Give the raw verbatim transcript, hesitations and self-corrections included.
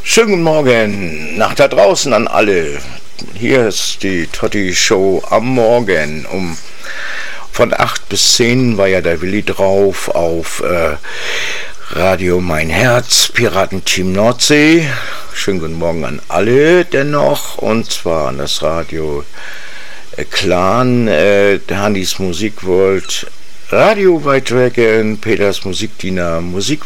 Schönen guten Morgen nach da draußen an alle. Hier ist die Totti Show am Morgen. Um von acht bis zehn war ja der Willi drauf auf äh, Radio Mein Herz, Piratenteam Nordsee. Schönen guten Morgen an alle dennoch. Und zwar an das Radio äh, Clan, äh, Handys Musikworld, Radio White Dragon, Peters Musikdiener, Musik